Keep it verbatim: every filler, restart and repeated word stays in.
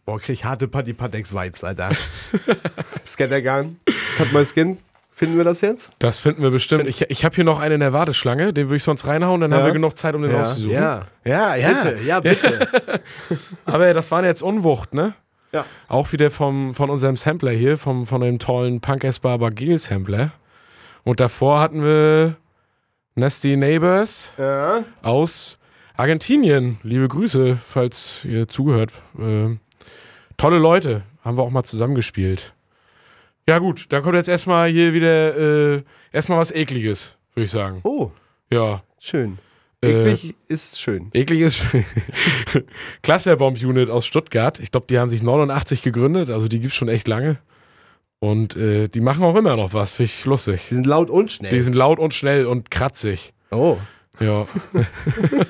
Boah, krieg ich harte Patti-Patex-Vibes, Alter. Scattergun. Cut my skin. Finden wir das jetzt? Das finden wir bestimmt. Ich, ich habe hier noch einen in der Warteschlange, den würde ich sonst reinhauen, dann ja. haben wir genug Zeit, um den ja. rauszusuchen. Ja. ja, ja. Bitte, ja, bitte. Aber das waren jetzt Unwucht, ne? Ja. Auch wieder vom, von unserem Sampler hier, vom, von dem tollen Punk Barber Gel Sampler. Und davor hatten wir Nasty Neighbors ja. aus Argentinien. Liebe Grüße, falls ihr zugehört. Äh, tolle Leute, haben wir auch mal zusammengespielt. Ja gut, dann kommt jetzt erstmal hier wieder äh, erstmal was Ekliges, würde ich sagen. Oh. Ja. Schön. Eklig äh, ist schön. Eklig ist schön. Clusterbomb-Unit aus Stuttgart. Ich glaube, die haben sich neunundachtzig gegründet, also die gibt's schon echt lange. Und äh, die machen auch immer noch was, finde ich lustig. Die sind laut und schnell. Die sind laut und schnell und kratzig. Oh. Ja.